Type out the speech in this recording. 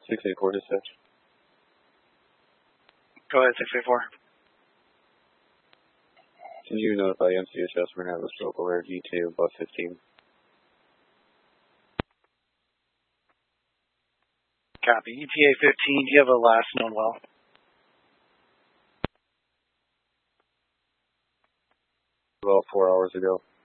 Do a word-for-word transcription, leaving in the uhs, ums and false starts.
six eight four dispatch. Go ahead, six eight four. Can you notify M C H S we're going to have a stroke over G two, bus fifteen? Copy. E T A fifteen, do you have a last known well? Well, four hours ago.